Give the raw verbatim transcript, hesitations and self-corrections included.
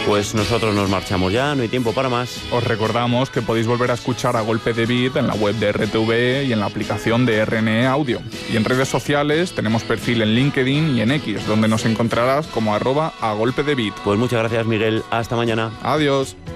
Pues nosotros nos marchamos ya, no hay tiempo para más. Os recordamos que podéis volver a escuchar A Golpe de Beat en la web de R T V y en la aplicación de R N E Audio. Y en redes sociales tenemos perfil en LinkedIn y en X, donde nos encontrarás como arroba A Golpe de Beat. Pues muchas gracias, Miguel. Hasta mañana. Adiós.